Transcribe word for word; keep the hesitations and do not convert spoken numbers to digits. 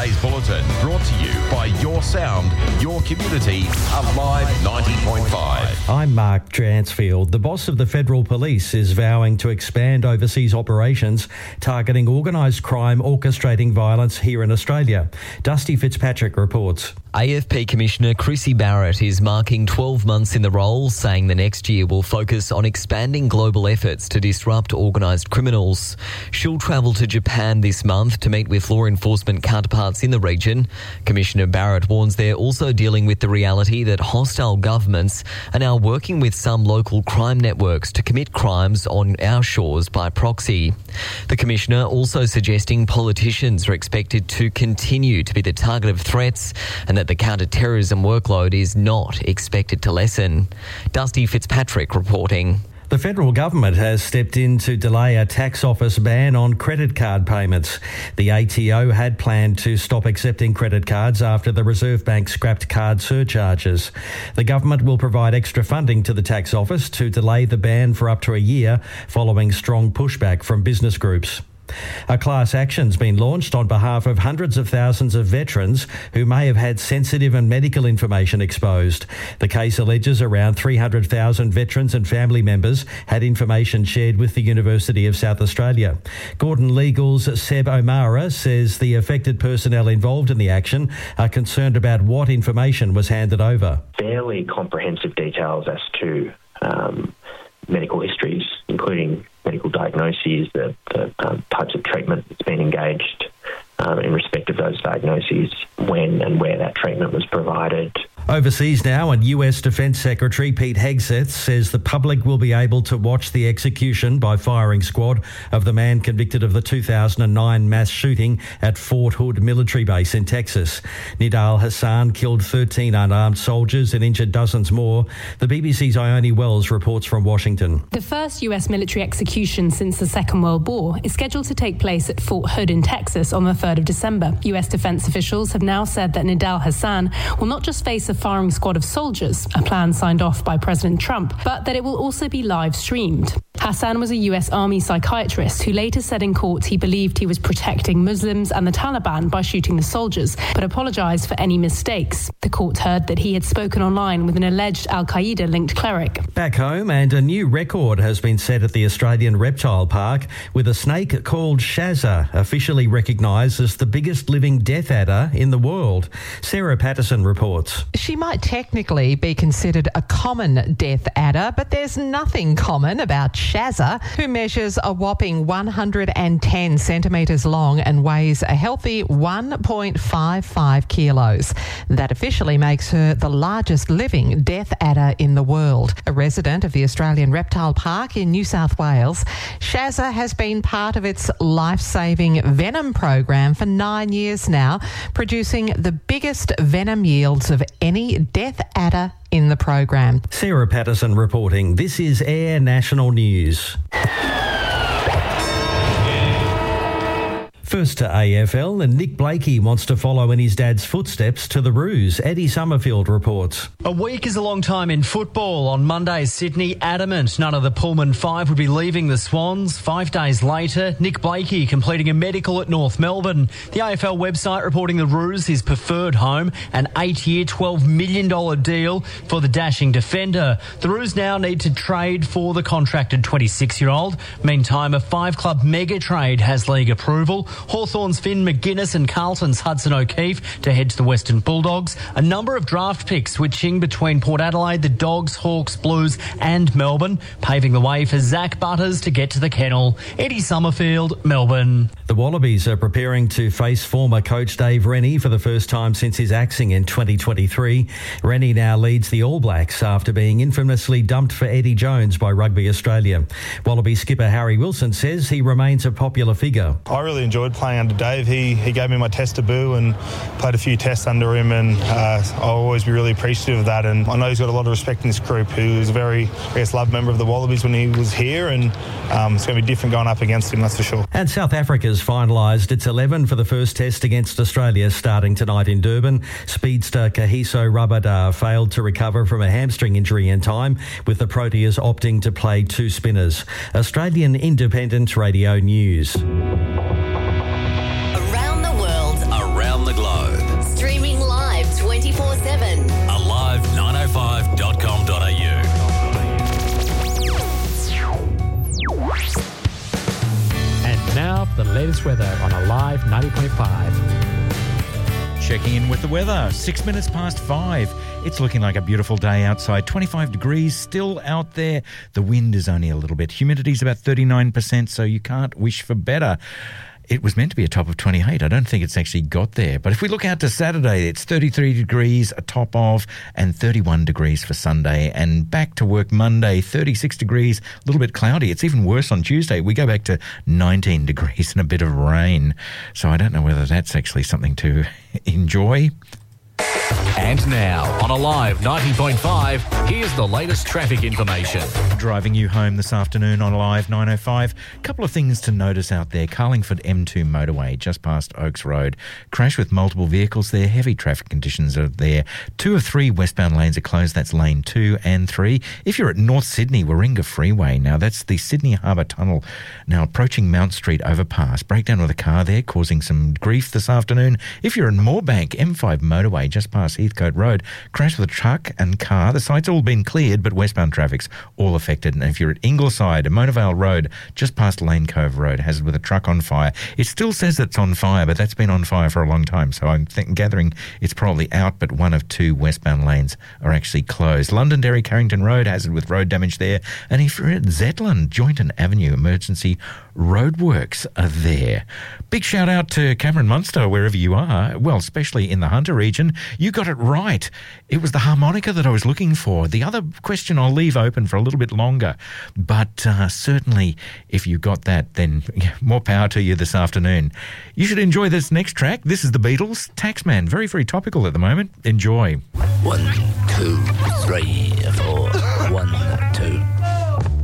Today's Bulletin, brought to you by Your Sound, Your Community, Alive ninety point five. I'm Mark Dransfield. The boss of the Federal Police is vowing to expand overseas operations targeting organised crime orchestrating violence here in Australia. Dusty Fitzpatrick reports. A F P Commissioner Chrissy Barrett is marking twelve months in the role, saying the next year will focus on expanding global efforts to disrupt organised criminals. She'll travel to Japan this month to meet with law enforcement counterparts in the region. Commissioner Barrett warns they're also dealing with the reality that hostile governments are now working with some local crime networks to commit crimes on our shores by proxy. The Commissioner also suggesting politicians are expected to continue to be the target of threats and that the counter-terrorism workload is not expected to lessen. Dusty Fitzpatrick reporting. The federal government has stepped in to delay a tax office ban on credit card payments. The A T O had planned to stop accepting credit cards after the Reserve Bank scrapped card surcharges. The government will provide extra funding to the tax office to delay the ban for up to a year, following strong pushback from business groups. A class action's been launched on behalf of hundreds of thousands of veterans who may have had sensitive and medical information exposed. The case alleges around three hundred thousand veterans and family members had information shared with the University of South Australia. Gordon Legal's Seb O'Mara says the affected personnel involved in the action are concerned about what information was handed over. Fairly comprehensive details as to um, medical histories, including medical diagnoses, the, the um, types of treatment that's been engaged um, in respect of those diagnoses, when and where that treatment was provided. Overseas now, and U S Defence Secretary Pete Hegseth says the public will be able to watch the execution by firing squad of the man convicted of the two thousand nine mass shooting at Fort Hood military base in Texas. Nidal Hassan killed thirteen unarmed soldiers and injured dozens more. The B B C's Ione Wells reports from Washington. The first U S military execution since the Second World War is scheduled to take place at Fort Hood in Texas on the third of December. U S defence officials have now said that Nidal Hassan will not just face a firing squad of soldiers, a plan signed off by President Trump, but that it will also be live streamed. Hassan was a U S Army psychiatrist who later said in court he believed he was protecting Muslims and the Taliban by shooting the soldiers, but apologised for any mistakes. The court heard that he had spoken online with an alleged Al-Qaeda-linked cleric. Back home, and a new record has been set at the Australian Reptile Park, with a snake called Shazza officially recognised as the biggest living death adder in the world. Sarah Patterson reports. She might technically be considered a common death adder, but there's nothing common about Shazza, who measures a whopping one hundred ten centimetres long and weighs a healthy one point five five kilos. That officially makes her the largest living death adder in the world. A resident of the Australian Reptile Park in New South Wales, Shazza has been part of its life-saving venom program for nine years now, producing the biggest venom yields of any death adder in the program. Sarah Patterson reporting. This is Air National News. First to A F L, and Nick Blakey wants to follow in his dad's footsteps to the Roos. Eddie Summerfield reports. A week is a long time in football. On Monday, Sydney adamant none of the Pullman Five would be leaving the Swans. Five days later, Nick Blakey completing a medical at North Melbourne. The A F L website reporting the Roos his preferred home, an eight-year, twelve million dollars deal for the dashing defender. The Roos now need to trade for the contracted twenty-six-year-old. Meantime, a five-club mega trade has league approval. Hawthorn's Finn McGuinness and Carlton's Hudson O'Keefe to head to the Western Bulldogs. A number of draft picks switching between Port Adelaide, the Dogs, Hawks, Blues and Melbourne, paving the way for Zach Butters to get to the kennel. Eddie Summerfield, Melbourne. The Wallabies are preparing to face former coach Dave Rennie for the first time since his axing in twenty twenty-three. Rennie now leads the All Blacks after being infamously dumped for Eddie Jones by Rugby Australia. Wallaby skipper Harry Wilson says he remains a popular figure. I really enjoyed playing under Dave. He he gave me my test debut and played a few tests under him, and uh, I'll always be really appreciative of that. And I know he's got a lot of respect in this group. He was a very, I guess, loved member of the Wallabies when he was here, and um, it's going to be different going up against him, that's for sure. And South Africa's finalised its eleven for the first test against Australia starting tonight in Durban. Speedster Kahiso Rabada failed to recover from a hamstring injury in time, with the Proteas opting to play two spinners. Australian Independent Radio News. Around the world, around the Globe. Streaming live twenty-four seven. alive nine oh five dot com dot a u. And now for the latest weather on Alive ninety point five. Checking in with the weather, six minutes past five. It's looking like a beautiful day outside. twenty-five degrees still out there. The wind is only a little bit. Humidity's about thirty-nine percent, so you can't wish for better. It was meant to be a top of twenty-eight. I don't think it's actually got there. But if we look out to Saturday, it's thirty-three degrees, a top of, and thirty-one degrees for Sunday. And back to work Monday, thirty-six degrees, a little bit cloudy. It's even worse on Tuesday. We go back to nineteen degrees and a bit of rain. So I don't know whether that's actually something to enjoy. And now, on Alive ninety point five, here's the latest traffic information. Driving you home this afternoon on Alive nine oh five. A couple of things to notice out there. Carlingford M two motorway, just past Oaks Road. Crash with multiple vehicles there. Heavy traffic conditions are there. Two of three westbound lanes are closed. That's lane two and three. If you're at North Sydney, Warringah Freeway, now that's the Sydney Harbour Tunnel. Now approaching Mount Street overpass. Breakdown with a car there, causing some grief this afternoon. If you're in Moorebank, M five motorway, just past Heathcote Road, crash with a truck and car. The site's all been cleared, but westbound traffic's all affected. And if you're at Ingleside, Mona Vale Road, just past Lane Cove Road, hazard with a truck on fire. It still says it's on fire, but that's been on fire for a long time. So I'm think, gathering it's probably out, but one of two westbound lanes are actually closed. Londonderry Carrington Road, hazard with road damage there. And if you're at Zetland, Joynton Avenue, emergency roadworks are there. Big shout out to Cameron Munster, wherever you are. Well, especially in the Hunter region. You got it right. It was the harmonica that I was looking for. The other question I'll leave open for a little bit longer. But uh, certainly, if you got that, then more power to you this afternoon. You should enjoy this next track. This is the Beatles, Taxman. Very, very topical at the moment. Enjoy. One, two, three, four.